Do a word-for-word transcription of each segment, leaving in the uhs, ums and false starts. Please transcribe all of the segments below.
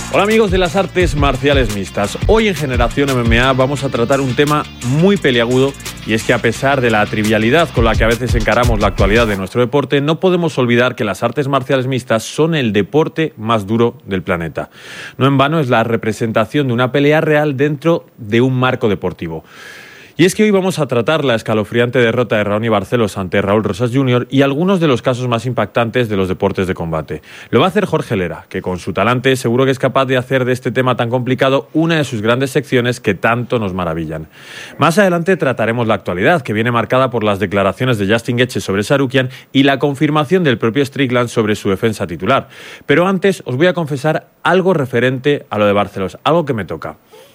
Hola amigos de las artes marciales mixtas. Hoy en Generación M M A vamos a tratar un tema muy peliagudo, y es que a pesar de la trivialidad con la que a veces encaramos la actualidad de nuestro deporte, no podemos olvidar que las artes marciales mixtas son el deporte más duro del planeta. No en vano es la representación de una pelea real dentro de un marco deportivo. Y es que hoy vamos a tratar la escalofriante derrota de Raoni Barcelos ante Raúl Rosas junior y algunos de los casos más impactantes de los deportes de combate. Lo va a hacer Jorge Lera, que con su talante seguro que es capaz de hacer de este tema tan complicado una de sus grandes secciones que tanto nos maravillan. Más adelante trataremos la actualidad, que viene marcada por las declaraciones de Justin Gaethje sobre Tsarukyan y la confirmación del propio Strickland sobre su defensa titular. Pero antes os voy a confesar algo referente a lo de Barcelos, algo que me toca.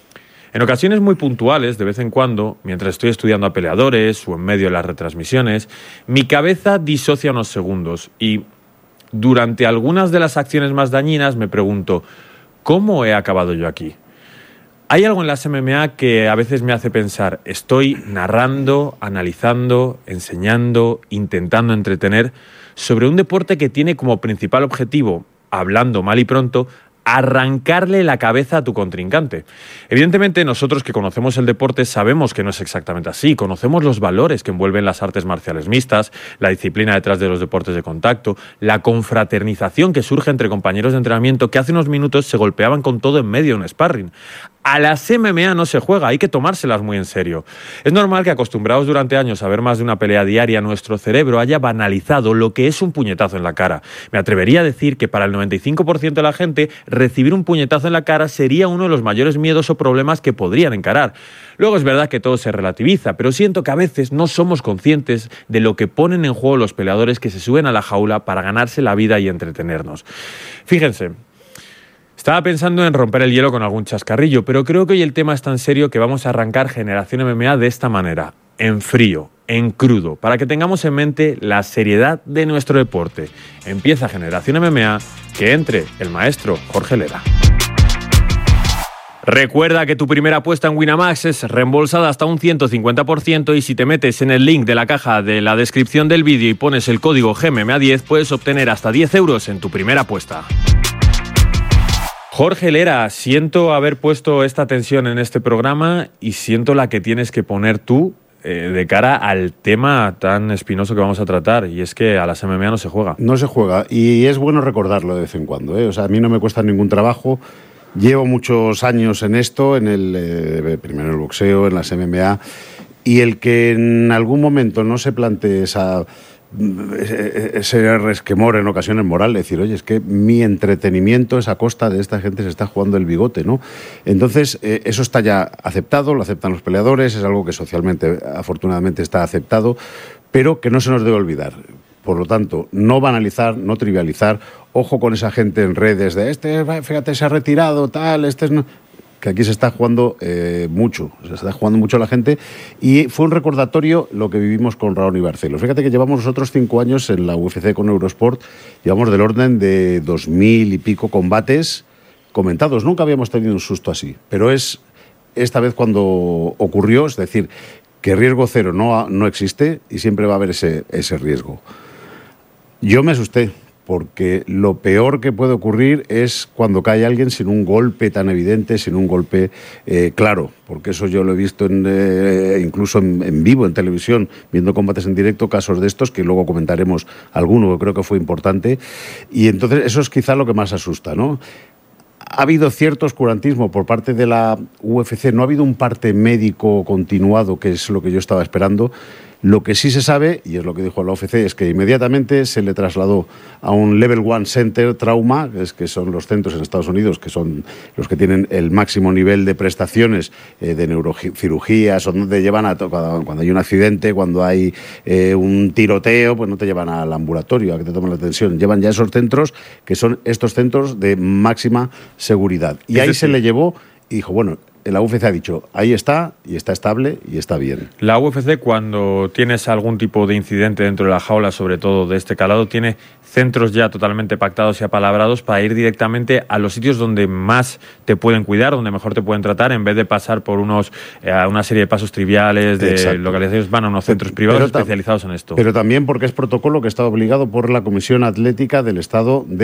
En ocasiones muy puntuales, de vez en cuando, mientras estoy estudiando a peleadores o en medio de las retransmisiones, mi cabeza disocia unos segundos y durante algunas de las acciones más dañinas me pregunto, ¿cómo he acabado yo aquí? Hay algo en las M M A que a veces me hace pensar, estoy narrando, analizando, enseñando, intentando entretener sobre un deporte que tiene como principal objetivo, hablando mal y pronto, arrancarle la cabeza a tu contrincante. Evidentemente, nosotros que conocemos el deporte sabemos que no es exactamente así. Conocemos los valores que envuelven las artes marciales mixtas, la disciplina detrás de los deportes de contacto, la confraternización que surge entre compañeros de entrenamiento que hace unos minutos se golpeaban con todo en medio de un sparring. A las M M A no se juega, hay que tomárselas muy en serio. Es normal que, acostumbrados durante años a ver más de una pelea diaria, nuestro cerebro haya banalizado lo que es un puñetazo en la cara. Me atrevería a decir que para el noventa y cinco por ciento de la gente, recibir un puñetazo en la cara sería uno de los mayores miedos o problemas que podrían encarar. Luego es verdad que todo se relativiza, pero siento que a veces no somos conscientes de lo que ponen en juego los peleadores que se suben a la jaula para ganarse la vida y entretenernos. Fíjense. Estaba pensando en romper el hielo con algún chascarrillo, pero creo que hoy el tema es tan serio que vamos a arrancar Generación M M A de esta manera, en frío, en crudo, para que tengamos en mente la seriedad de nuestro deporte. Empieza Generación M M A, que entre el maestro Jorge Lera. Recuerda que tu primera apuesta en Winamax es reembolsada hasta un ciento cincuenta por ciento y si te metes en el link de la caja de la descripción del vídeo y pones el código G M M A diez, puedes obtener hasta diez euros en tu primera apuesta. Jorge Lera, siento haber puesto esta tensión en este programa y siento la que tienes que poner tú eh, de cara al tema tan espinoso que vamos a tratar, y es que a las M M A no se juega. No se juega, y es bueno recordarlo de vez en cuando, ¿eh? O sea, a mí no me cuesta ningún trabajo, llevo muchos años en esto, en el eh, primero en el boxeo, en las M M A, y el que en algún momento no se plantee esa... ese resquemor en ocasiones moral, decir, oye, es que mi entretenimiento es a costa de esta gente, se está jugando el bigote, ¿no? Entonces, eh, eso está ya aceptado, lo aceptan los peleadores, es algo que socialmente, afortunadamente, está aceptado, pero que no se nos debe olvidar. Por lo tanto, no banalizar, no trivializar, ojo con esa gente en redes de este, fíjate, se ha retirado, tal, este es... No... que aquí se está jugando eh, mucho, se está jugando mucho la gente, y fue un recordatorio lo que vivimos con Raoni Barcelos. Fíjate que llevamos nosotros cinco años en la U F C con Eurosport, llevamos del orden de dos mil y pico combates comentados, nunca habíamos tenido un susto así, pero es esta vez cuando ocurrió, es decir, que riesgo cero no, no existe y siempre va a haber ese, ese riesgo. Yo me asusté, porque lo peor que puede ocurrir es cuando cae alguien sin un golpe tan evidente, sin un golpe eh, claro, porque eso yo lo he visto en, eh, incluso en, en vivo, en televisión, viendo combates en directo, casos de estos, que luego comentaremos alguno, que creo que fue importante, y entonces eso es quizá lo que más asusta, ¿no? Ha habido cierto oscurantismo por parte de la U F C, no ha habido un parte médico continuado, que es lo que yo estaba esperando. Lo que sí se sabe, y es lo que dijo la U F C, es que inmediatamente se le trasladó a un Level One Center Trauma, es que son los centros en Estados Unidos, que son los que tienen el máximo nivel de prestaciones eh, de neurocirugía, son donde llevan a cuando hay un accidente, cuando hay eh, un tiroteo, pues no te llevan al ambulatorio a que te tomen la atención, llevan ya esos centros que son estos centros de máxima seguridad. Y ahí se le llevó y dijo, bueno, la U F C ha dicho, ahí está, y está estable, y está bien. La U F C, cuando tienes algún tipo de incidente dentro de la jaula, sobre todo de este calado, tiene centros ya totalmente pactados y apalabrados para ir directamente a los sitios donde más te pueden cuidar, donde mejor te pueden tratar, en vez de pasar por unos eh, una serie de pasos triviales, de Exacto. localizaciones, van a unos centros privados pero, especializados en esto. Pero también porque es protocolo que está obligado por la Comisión Atlética del Estado de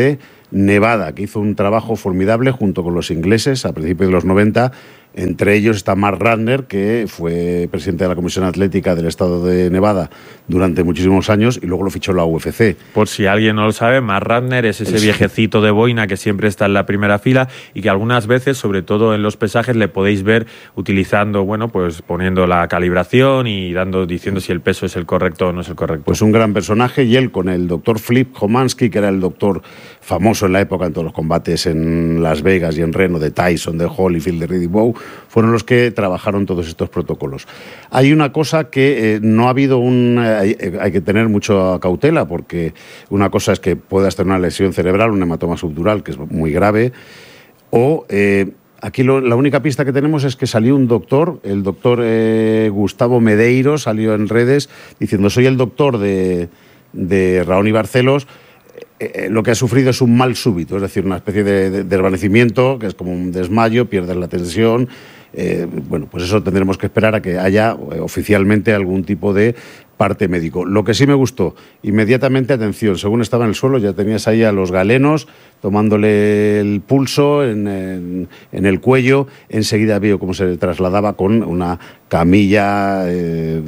Nevada, que hizo un trabajo formidable junto con los ingleses a principios de los noventa. Entre ellos está Mark Ratner, que fue presidente de la Comisión Atlética del Estado de Nevada durante muchísimos años y luego lo fichó la U F C. Por si alguien no lo sabe, Mark Ratner es ese viejecito de boina que siempre está en la primera fila y que algunas veces, sobre todo en los pesajes, le podéis ver utilizando, bueno, pues poniendo la calibración y dando, diciendo si el peso es el correcto o no es el correcto. Pues un gran personaje, y él con el doctor Flip Homansky, que era el doctor famoso en la época en todos los combates en Las Vegas y en Reno, de Tyson, de Holyfield, de Riddick Bowe, fueron los que trabajaron todos estos protocolos. Hay una cosa que eh, no ha habido un... Eh, hay, hay que tener mucha cautela, porque una cosa es que puedas tener una lesión cerebral, un hematoma subdural, que es muy grave, o... Eh, Aquí lo, la única pista que tenemos es que salió un doctor, el doctor eh, Gustavo Medeiro, salió en redes diciendo: soy el doctor de, de Raoni Barcelos. Eh, lo que ha sufrido es un mal súbito, es decir, una especie de, de desvanecimiento, que es como un desmayo, pierdes la tensión. Eh, bueno, pues eso tendremos que esperar a que haya eh, oficialmente algún tipo de parte médico. Lo que sí me gustó, inmediatamente, atención, según estaba en el suelo, ya tenías ahí a los galenos tomándole el pulso en, en, en el cuello. Enseguida vio cómo se trasladaba con una camilla, eh,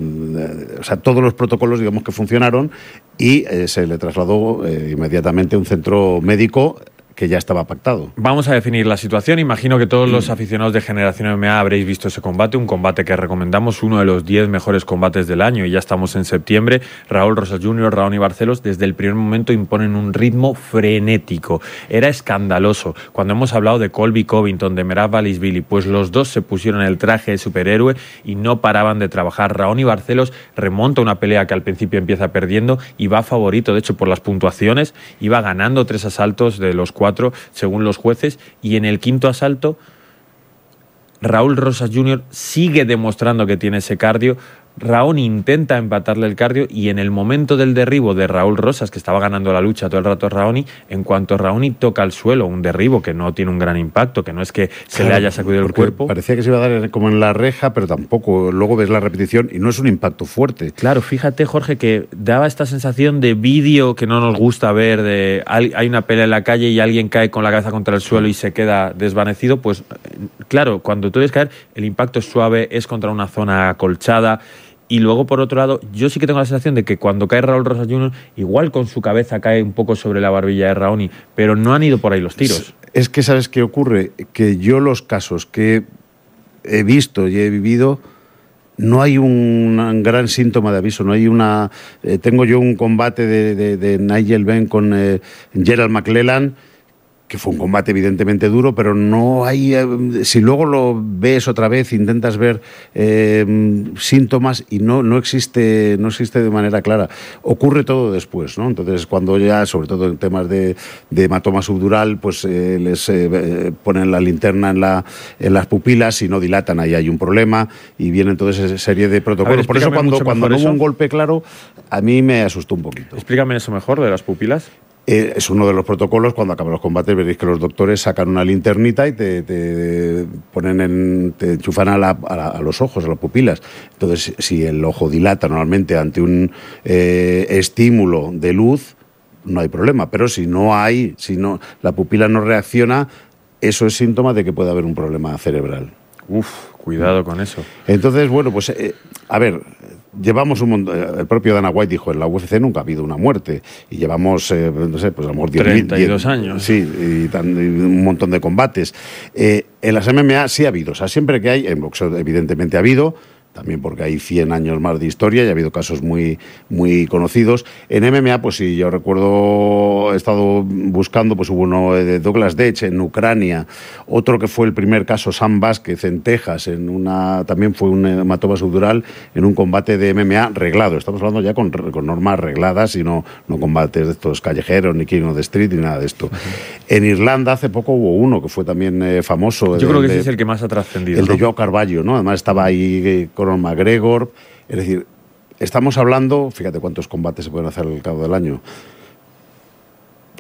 o sea, todos los protocolos, digamos, que funcionaron, y eh, se le trasladó eh, inmediatamente a un centro médico que ya estaba pactado. Vamos a definir la situación. Imagino que todos los aficionados de Generación M M A habréis visto ese combate, un combate que recomendamos, uno de los diez mejores combates del año, y ya estamos en septiembre. Raúl Rosas junior, Raoni Barcelos, desde el primer momento imponen un ritmo frenético. Era escandaloso. Cuando hemos hablado de Colby Covington, de Merab Dvalishvili, pues los dos se pusieron el traje de superhéroe y no paraban de trabajar. Raoni Barcelos remonta una pelea que al principio empieza perdiendo y va favorito, de hecho, por las puntuaciones, iba ganando tres asaltos de los cuatro según los jueces, y en el quinto asalto Raúl Rosas junior sigue demostrando que tiene ese cardio. Raoni intenta empatarle el cardio, y en el momento del derribo de Raúl Rosas, que estaba ganando la lucha todo el rato Raoni, en cuanto Raoni toca el suelo, un derribo que no tiene un gran impacto, que no es que se claro, le haya sacudido el cuerpo. Parecía que se iba a dar como en la reja, pero tampoco. Luego ves la repetición y no es un impacto fuerte. Claro, fíjate, Jorge, que daba esta sensación de vídeo que no nos gusta ver, de hay una pelea en la calle y alguien cae con la cabeza contra el suelo y se queda desvanecido. Pues claro, cuando tú ves caer, el impacto es suave, es contra una zona acolchada. Y luego, por otro lado, yo sí que tengo la sensación de que cuando cae Raúl Rosas junior, igual con su cabeza cae un poco sobre la barbilla de Raoni, pero no han ido por ahí los tiros. Es que, ¿sabes qué ocurre? Que yo los casos que he visto y he vivido, no hay un gran síntoma de aviso, no hay una... Eh, tengo yo un combate de, de, de Nigel Benn con eh, Gerald McClellan, que fue un combate evidentemente duro, pero no hay... Eh, si luego lo ves otra vez, intentas ver eh, síntomas y no, no, existe, no existe de manera clara. Ocurre todo después, ¿no? Entonces, cuando ya, sobre todo en temas de, de hematoma subdural, pues eh, les eh, ponen la linterna en, la, en las pupilas y no dilatan, ahí hay un problema, y vienen toda esa serie de protocolos. Ver, por eso cuando, cuando no hubo un golpe claro, a mí me asustó un poquito. Explícame eso mejor, de las pupilas. Eh, es uno de los protocolos. Cuando acaban los combates veréis que los doctores sacan una linternita y te, te ponen en, te enchufan a, la, a, la, a los ojos, a las pupilas. Entonces, si el ojo dilata normalmente ante un eh, estímulo de luz, no hay problema. Pero si no hay, si no, la pupila no reacciona, eso es síntoma de que puede haber un problema cerebral. Uf, cuidado con eso. Entonces, bueno, pues eh, a ver, llevamos un montón. El propio Dana White dijo: en la U F C nunca ha habido una muerte, y llevamos, eh, no sé, pues a lo mejor treinta y dos años. Sí, y, tan, y un montón de combates. Eh, en las M M A sí ha habido, o sea, siempre que hay, en boxeo evidentemente ha habido, también porque hay cien años más de historia y ha habido casos muy, muy conocidos. En M M A, pues sí, yo recuerdo, he estado buscando, pues hubo uno de Douglas Dech en Ucrania, otro que fue el primer caso, Sam Vázquez en Texas, en una, también fue un hematoma subdural en un combate de M M A reglado. Estamos hablando ya con, con normas regladas y no, no combates de estos callejeros, ni King of the Street, ni nada de esto. Uh-huh. En Irlanda hace poco hubo uno que fue también eh, famoso. Yo de, creo que de, ese es el que más ha trascendido. El ¿no? de Joe Carvalho, ¿no? Además estaba ahí eh, Conor McGregor. Es decir, estamos hablando, fíjate cuántos combates se pueden hacer al cabo del año.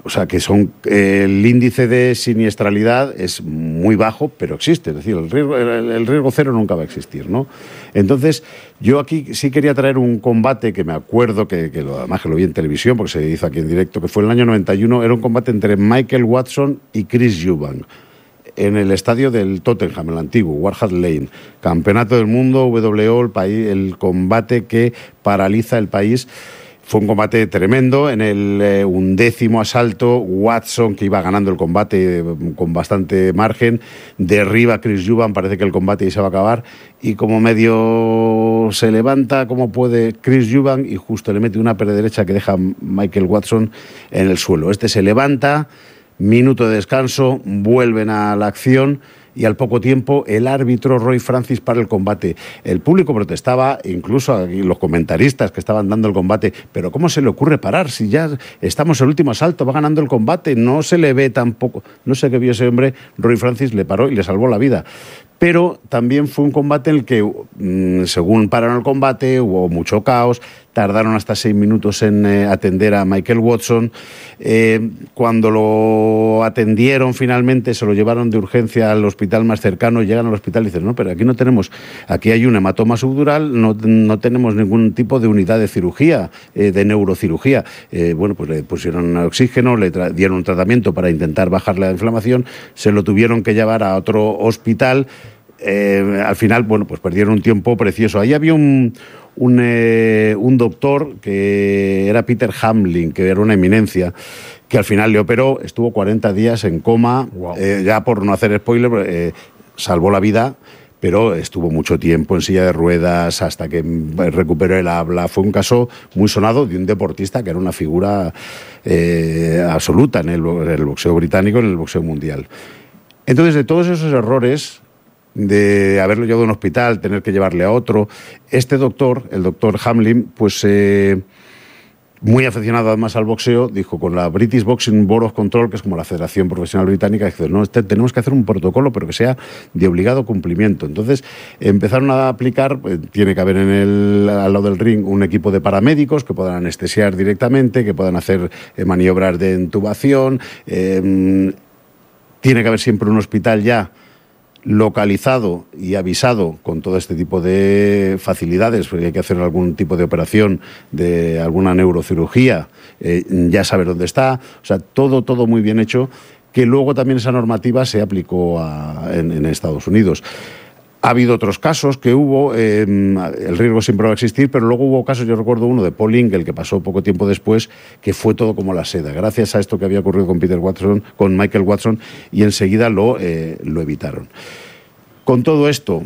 O sea, que son eh, el índice de siniestralidad es muy bajo, pero existe. Es decir, el riesgo, el, el riesgo cero nunca va a existir, ¿no? Entonces, yo aquí sí quería traer un combate que me acuerdo, que, que lo, además que lo vi en televisión, porque se hizo aquí en directo, que fue en el año noventa y uno, era un combate entre Michael Watson y Chris Eubank, en el estadio del Tottenham, el antiguo, White Lane. Campeonato del Mundo, W O, el, país, el combate que paraliza el país. Fue un combate tremendo. En el eh, undécimo asalto, Watson, que iba ganando el combate eh, con bastante margen, derriba a Chris Eubank, parece que el combate ya se va a acabar, y como medio se levanta como puede Chris Eubank y justo le mete una pared derecha que deja a Michael Watson en el suelo. Este se levanta, minuto de descanso, vuelven a la acción, y al poco tiempo el árbitro Roy Francis para el combate. El público protestaba, incluso aquí los comentaristas que estaban dando el combate, pero ¿cómo se le ocurre parar? Si ya estamos en el último asalto, va ganando el combate, no se le ve tampoco. No sé qué vio ese hombre, Roy Francis le paró y le salvó la vida. Pero también fue un combate en el que, mmm, según pararon el combate, hubo mucho caos, tardaron hasta seis minutos en eh, atender a Michael Watson. Eh, cuando lo atendieron finalmente, se lo llevaron de urgencia al hospital más cercano, llegan al hospital y dicen, no, pero aquí no tenemos, aquí hay un hematoma subdural, no, no tenemos ningún tipo de unidad de cirugía, eh, de neurocirugía. Eh, bueno, pues le pusieron oxígeno, le tra- dieron un tratamiento para intentar bajar la inflamación, se lo tuvieron que llevar a otro hospital. Eh, al final, bueno, pues perdieron un tiempo precioso. Ahí había un, un, eh, un doctor que era Peter Hamlin, que era una eminencia, que al final le operó, estuvo cuarenta días en coma, wow. eh, ya por no hacer spoiler, eh, salvó la vida, pero estuvo mucho tiempo en silla de ruedas hasta que recuperó el habla. Fue un caso muy sonado de un deportista que era una figura eh, absoluta en el, en el boxeo británico, en el boxeo mundial. Entonces, de todos esos errores, de haberlo llevado a un hospital, tener que llevarle a otro, este doctor, el doctor Hamlin, pues eh, muy aficionado además al boxeo, dijo con la British Boxing Board of Control, que es como la Federación Profesional Británica, dijo, no, este, tenemos que hacer un protocolo, pero que sea de obligado cumplimiento. Entonces empezaron a aplicar, eh, tiene que haber en el, al lado del ring un equipo de paramédicos que puedan anestesiar directamente, que puedan hacer eh, maniobras de intubación, eh, tiene que haber siempre un hospital ya localizado y avisado con todo este tipo de facilidades, porque hay que hacer algún tipo de operación de alguna neurocirugía, eh, ya saber dónde está, o sea, todo, todo muy bien hecho, que luego también esa normativa se aplicó a, en, en Estados Unidos. Ha habido otros casos que hubo, eh, el riesgo siempre va a existir, pero luego hubo casos, yo recuerdo uno de Paul Ingle, que pasó poco tiempo después, que fue todo como la seda, gracias a esto que había ocurrido con Peter Watson, con Michael Watson, y enseguida lo, eh, lo evitaron. Con todo esto,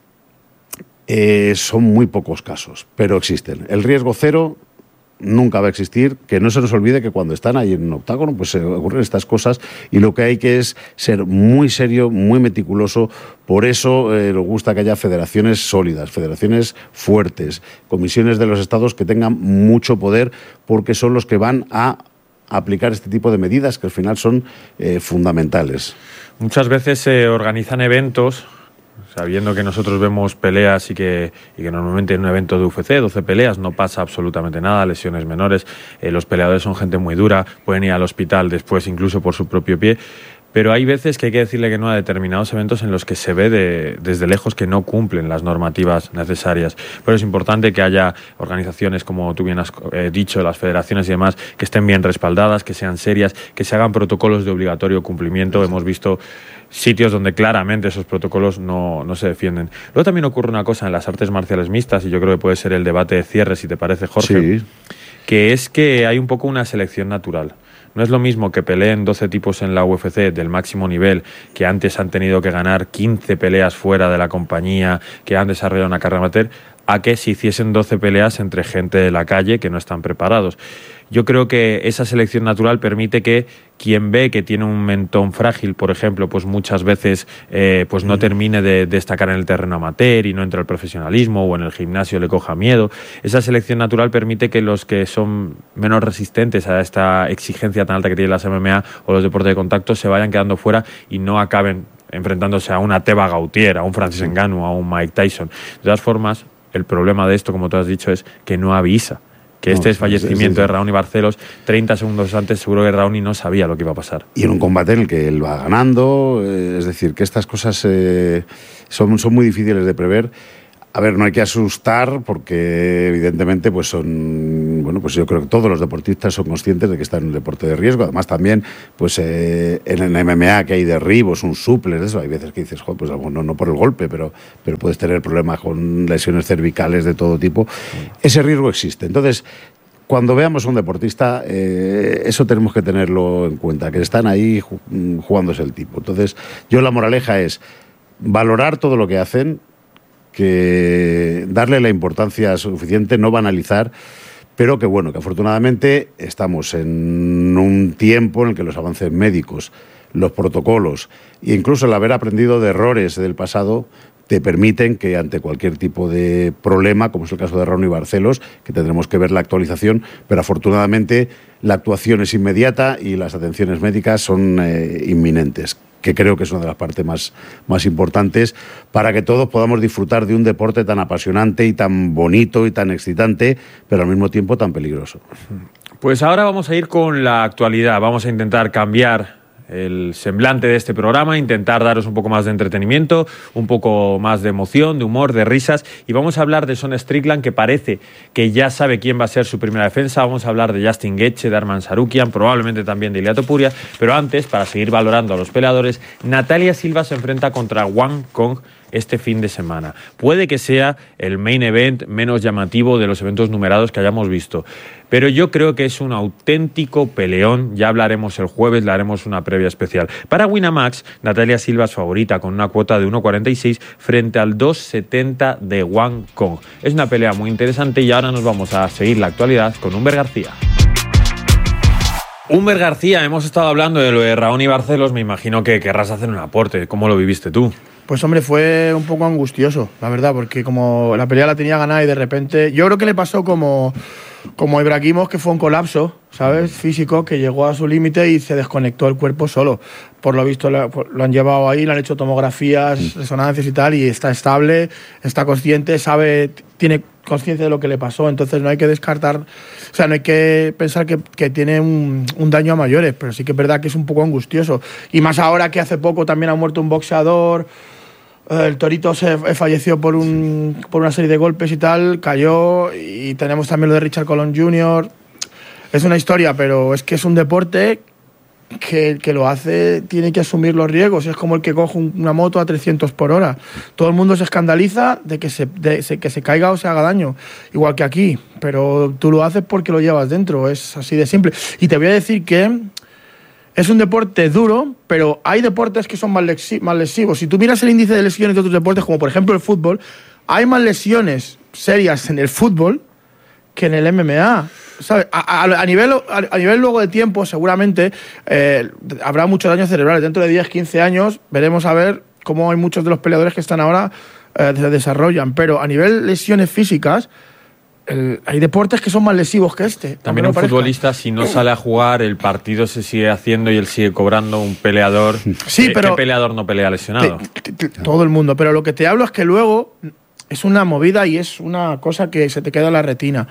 eh, son muy pocos casos, pero existen. El riesgo cero nunca va a existir, que no se nos olvide que cuando están ahí en un octágono pues se ocurren estas cosas y lo que hay que es ser muy serio, muy meticuloso. Por eso eh, nos gusta que haya federaciones sólidas, federaciones fuertes, comisiones de los estados que tengan mucho poder, porque son los que van a aplicar este tipo de medidas que al final son eh, fundamentales. Muchas veces se organizan eventos sabiendo que nosotros vemos peleas y que, y que normalmente en un evento de U F C, doce peleas, no pasa absolutamente nada, lesiones menores, eh, los peleadores son gente muy dura, pueden ir al hospital después incluso por su propio pie, pero hay veces que hay que decirle que no a determinados eventos en los que se ve de, desde lejos que no cumplen las normativas necesarias. Pero es importante que haya organizaciones, como tú bien has eh, dicho, las federaciones y demás, que estén bien respaldadas, que sean serias, que se hagan protocolos de obligatorio cumplimiento. Hemos visto sitios donde claramente esos protocolos no, no se defienden. Luego también ocurre una cosa en las artes marciales mixtas, y yo creo que puede ser el debate de cierre, si te parece, Jorge, sí, que es que hay un poco una selección natural. No es lo mismo que peleen doce tipos en la U F C del máximo nivel, que antes han tenido que ganar quince peleas fuera de la compañía, que han desarrollado una carrera amateur, a que se hiciesen doce peleas entre gente de la calle que no están preparados. Yo creo que esa selección natural permite que quien ve que tiene un mentón frágil, por ejemplo, pues muchas veces eh, pues no termine de destacar en el terreno amateur y no entre al profesionalismo, o en el gimnasio le coja miedo. Esa selección natural permite que los que son menos resistentes a esta exigencia tan alta que tienen las M M A o los deportes de contacto se vayan quedando fuera y no acaben enfrentándose a una Teba Gautier, a un Francis Ngannou, a un Mike Tyson. De todas formas, el problema de esto, como tú has dicho, es que no avisa, que no, este es, fallecimiento es, de Raoni Barcelos, treinta segundos antes, seguro que Raoni no sabía lo que iba a pasar. Y en un combate en el que él va ganando, eh, es decir, que estas cosas eh, son, son muy difíciles de prever. A ver, no hay que asustar porque evidentemente pues son, bueno, pues yo creo que todos los deportistas son conscientes de que están en un deporte de riesgo. Además también, pues eh, en el M M A que hay derribos, un suples, eso, hay veces que dices, joder, pues no, no por el golpe, pero, pero puedes tener problemas con lesiones cervicales de todo tipo. Ese riesgo existe. Entonces, cuando veamos a un deportista, eh, eso tenemos que tenerlo en cuenta, que están ahí jugándose el tipo. Entonces, yo la moraleja es valorar todo lo que hacen, que darle la importancia suficiente, no banalizar, pero que bueno, que afortunadamente estamos en un tiempo en el que los avances médicos, los protocolos e incluso el haber aprendido de errores del pasado te permiten que ante cualquier tipo de problema, como es el caso de Raoni Barcelos, que tendremos que ver la actualización, pero afortunadamente la actuación es inmediata y las atenciones médicas son eh, inminentes, que creo que es una de las partes más, más importantes para que todos podamos disfrutar de un deporte tan apasionante y tan bonito y tan excitante, pero al mismo tiempo tan peligroso. Pues ahora vamos a ir con la actualidad, vamos a intentar cambiar el semblante de este programa, intentar daros un poco más de entretenimiento, un poco más de emoción, de humor, de risas, y vamos a hablar de Sean Strickland, que parece que ya sabe quién va a ser su primera defensa. Vamos a hablar de Justin Gaethje, de Arman Tsarukyan, probablemente también de Ilia Topuria, pero antes, para seguir valorando a los peleadores, Natalia Silva se enfrenta contra Wang Kong este fin de semana. Puede que sea el main event menos llamativo de los eventos numerados que hayamos visto, pero yo creo que es un auténtico peleón. Ya hablaremos el jueves, le haremos una previa especial. Para Winamax, Natalia Silva es favorita con una cuota de uno cuarenta y seis frente al dos setenta de Wang Kong. Es una pelea muy interesante y ahora nos vamos a seguir la actualidad con Humber García. Humber García, hemos estado hablando de lo de Raoni Barcelos, me imagino que querrás hacer un aporte. ¿Cómo lo viviste tú? Pues hombre, fue un poco angustioso, la verdad, porque como la pelea la tenía ganada y de repente... Yo creo que le pasó como, como a Ibrahimov, que fue un colapso, ¿sabes? Físico, que llegó a su límite y se desconectó el cuerpo solo. Por lo visto lo, lo han llevado ahí, le han hecho tomografías, resonancias y tal, y está estable, está consciente, sabe, tiene conciencia de lo que le pasó, entonces no hay que descartar, o sea, no hay que pensar que, que tiene un, un daño a mayores, pero sí que es verdad que es un poco angustioso. Y más ahora que hace poco también ha muerto un boxeador... El Torito se falleció por, un, por una serie de golpes y tal, cayó, y tenemos también lo de Richard Colón junior Es una historia, pero es que es un deporte que el que lo hace tiene que asumir los riesgos. Es como el que coge una moto a trescientos por hora. Todo el mundo se escandaliza de que se, de, que se caiga o se haga daño, igual que aquí, pero tú lo haces porque lo llevas dentro, es así de simple. Y te voy a decir que es un deporte duro, pero hay deportes que son más, lesi- más lesivos. Si tú miras el índice de lesiones de otros deportes, como por ejemplo el fútbol, hay más lesiones serias en el fútbol que en el M M A. ¿Sabes? A, a, a, nivel, a, a nivel luego de tiempo, seguramente eh, habrá muchos daños cerebrales. Dentro de diez, quince años veremos a ver cómo hay muchos de los peleadores que están ahora eh, se desarrollan. Pero a nivel lesiones físicas, El, hay deportes que son más lesivos que este. También un futbolista, si no sale a jugar, el partido se sigue haciendo y él sigue cobrando. Un peleador. Sí, ¿Qué, pero ¿Qué peleador no pelea lesionado? Te, te, te, todo el mundo. Pero lo que te hablo es que luego es una movida y es una cosa que se te queda en la retina.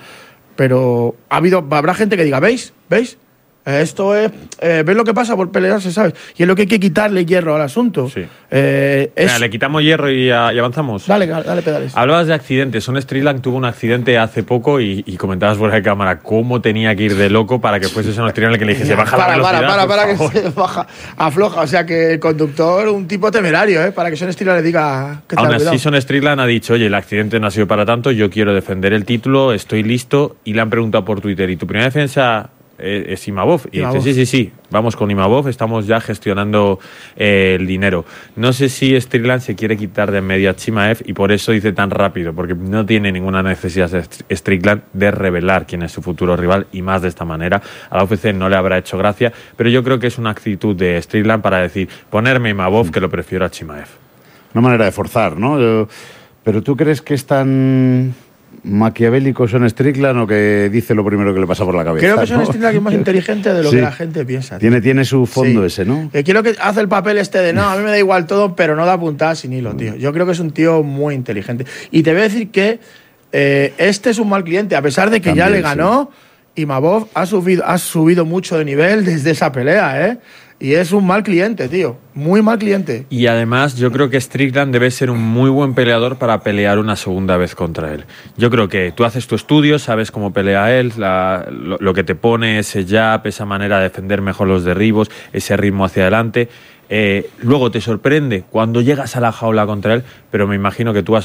Pero ha habido, habrá gente que diga, ¿veis? ¿Veis? Esto es... Eh, ¿Ves lo que pasa por pelearse, sabes? Y es lo que hay que quitarle hierro al asunto. Sí. Eh, es... Mira, le quitamos hierro y, a, y avanzamos. Dale, dale pedales. Hablabas de accidentes. Sean Strickland tuvo un accidente hace poco y, y comentabas fuera de cámara cómo tenía que ir de loco para que fuese Sean Strickland el que le dijese baja para, la velocidad, Para, para, para, por que se baja, afloja. O sea, que el conductor, un tipo temerario, ¿eh? Para que Sean Strickland le diga... Que Aún así, Sean Strickland ha dicho, oye, el accidente no ha sido para tanto, yo quiero defender el título, estoy listo, y le han preguntado por Twitter, ¿y tu primera defensa es Imavov? Y Imavov. dice, sí, sí, sí, vamos con Imavov, estamos ya gestionando eh, el dinero. No sé si Strickland se quiere quitar de en medio a Chimaev y por eso dice tan rápido, porque no tiene ninguna necesidad Strickland de revelar quién es su futuro rival, y más de esta manera. A la U F C no le habrá hecho gracia, pero yo creo que es una actitud de Strickland para decir, ponerme Imavov, que lo prefiero a Chimaev. Una manera de forzar, ¿no? Yo, pero ¿tú crees que es tan maquiavélico Sean Strickland o que dice lo primero que le pasa por la cabeza? Creo que Sean ¿no? Strickland es más inteligente de lo Sí. que la gente piensa. Tiene, tiene su fondo Sí. ese, ¿no? Que quiero que hace el papel este de no, a mí me da igual todo, pero no da puntada sin hilo, tío. Yo creo que es un tío muy inteligente. Y te voy a decir que eh, este es un mal cliente, a pesar de que También, ya le ganó, sí. Imavov ha subido, ha subido mucho de nivel desde esa pelea, ¿eh? Y es un mal cliente, tío. Muy mal cliente. Y además yo creo que Strickland debe ser un muy buen peleador para pelear una segunda vez contra él. Yo creo que tú haces tu estudio, sabes cómo pelea él, la, lo, lo que te pone, ese jab, esa manera de defender mejor los derribos, ese ritmo hacia adelante. Eh, luego te sorprende cuando llegas a la jaula contra él, pero me imagino que tú has